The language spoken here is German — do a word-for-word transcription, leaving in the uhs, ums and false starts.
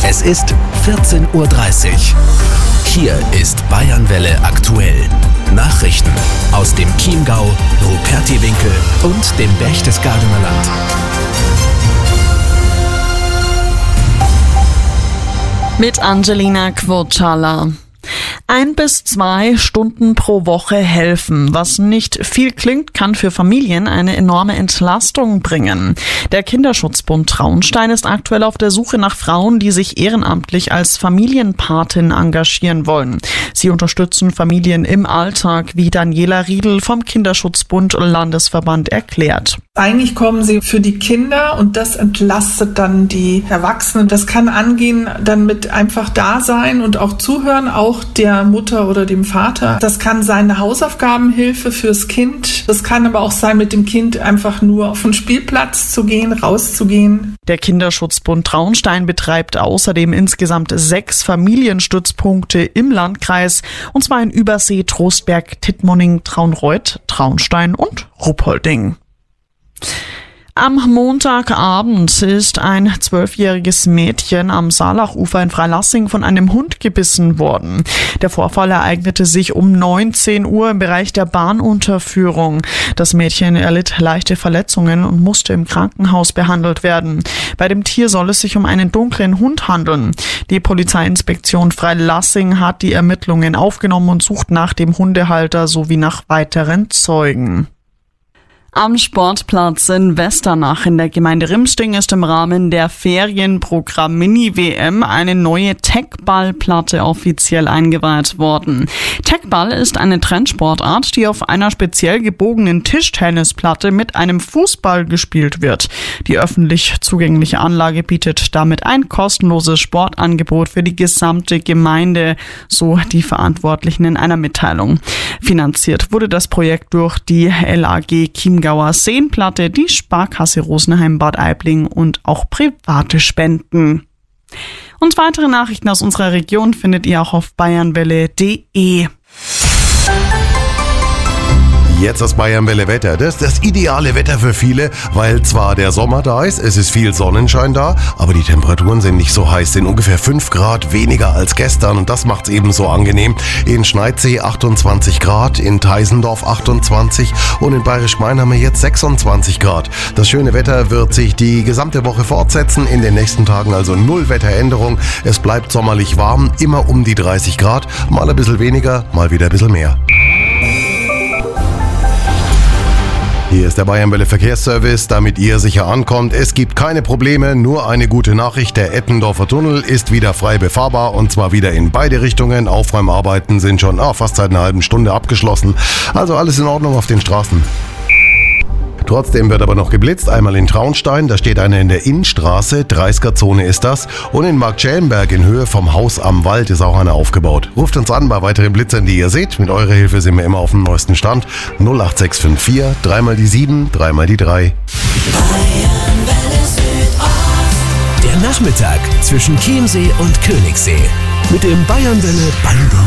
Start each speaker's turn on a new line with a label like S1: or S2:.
S1: Es ist vierzehn Uhr dreißig. Hier ist Bayernwelle aktuell. Nachrichten aus dem Chiemgau, Rupertiwinkel und dem Berchtesgadener Land.
S2: Mit Angelina Quocala. Ein bis zwei Stunden pro Woche helfen. Was nicht viel klingt, kann für Familien eine enorme Entlastung bringen. Der Kinderschutzbund Traunstein ist aktuell auf der Suche nach Frauen, die sich ehrenamtlich als Familienpatin engagieren wollen. Sie unterstützen Familien im Alltag, wie Daniela Riedl vom Kinderschutzbund Landesverband erklärt.
S3: Eigentlich kommen sie für die Kinder und das entlastet dann die Erwachsenen. Das kann angehen dann mit einfach da sein und auch zuhören, auch der Mutter oder dem Vater. Das kann sein eine Hausaufgabenhilfe fürs Kind. Das kann aber auch sein, mit dem Kind einfach nur auf den Spielplatz zu gehen, rauszugehen.
S2: Der Kinderschutzbund Traunstein betreibt außerdem insgesamt sechs Familienstützpunkte im Landkreis, und zwar in Übersee, Trostberg, Tittmoning, Traunreut, Traunstein und Ruppolding. Am Montagabend ist ein zwölfjähriges Mädchen am Saalachufer in Freilassing von einem Hund gebissen worden. Der Vorfall ereignete sich um neunzehn Uhr im Bereich der Bahnunterführung. Das Mädchen erlitt leichte Verletzungen und musste im Krankenhaus behandelt werden. Bei dem Tier soll es sich um einen dunklen Hund handeln. Die Polizeiinspektion Freilassing hat die Ermittlungen aufgenommen und sucht nach dem Hundehalter sowie nach weiteren Zeugen. Am Sportplatz in Westernach in der Gemeinde Rimsting ist im Rahmen der Ferienprogramm Mini-W M eine neue Teckballplatte offiziell eingeweiht worden. Teckball ist eine Trendsportart, die auf einer speziell gebogenen Tischtennisplatte mit einem Fußball gespielt wird. Die öffentlich zugängliche Anlage bietet damit ein kostenloses Sportangebot für die gesamte Gemeinde, so die Verantwortlichen in einer Mitteilung. Finanziert wurde das Projekt durch die L A G Chiemgauer Seenplatte, die Sparkasse Rosenheim Bad Aibling und auch private Spenden. Und weitere Nachrichten aus unserer Region findet ihr auch auf bayernwelle punkt de.
S4: Jetzt das Bayernwelle-Wetter. Das ist das ideale Wetter für viele, weil zwar der Sommer da ist, es ist viel Sonnenschein da, aber die Temperaturen sind nicht so heiß, sind ungefähr fünf Grad weniger als gestern und das macht's eben so angenehm. In Schneidsee achtundzwanzig Grad, in Teisendorf achtundzwanzig und in Bayerisch-Main haben wir jetzt sechsundzwanzig Grad. Das schöne Wetter wird sich die gesamte Woche fortsetzen, in den nächsten Tagen also null Wetteränderung. Es bleibt sommerlich warm, immer um die dreißig Grad, mal ein bisschen weniger, mal wieder ein bisschen mehr. Hier ist der Bayernwelle Verkehrsservice, damit ihr sicher ankommt. Es gibt keine Probleme, nur eine gute Nachricht. Der Ettendorfer Tunnel ist wieder frei befahrbar und zwar wieder in beide Richtungen. Aufräumarbeiten sind schon oh, fast seit einer halben Stunde abgeschlossen. Also alles in Ordnung auf den Straßen. Trotzdem wird aber noch geblitzt, einmal in Traunstein, da steht einer in der Innenstraße, dreißiger-Zone ist das, und in Marktschellenberg in Höhe vom Haus am Wald ist auch einer aufgebaut. Ruft uns an bei weiteren Blitzern, die ihr seht, mit eurer Hilfe sind wir immer auf dem neuesten Stand. null acht sechs fünf vier, dreimal die sieben, dreimal die drei.
S1: Der Nachmittag zwischen Chiemsee und Königssee mit dem Bayernwelle Bango